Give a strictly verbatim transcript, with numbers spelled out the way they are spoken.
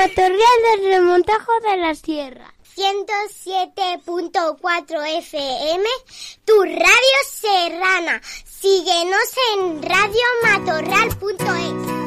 Matorral del Remontajo de la Sierra. ciento siete punto cuatro F M, tu radio serrana. Síguenos en radio matorral punto es.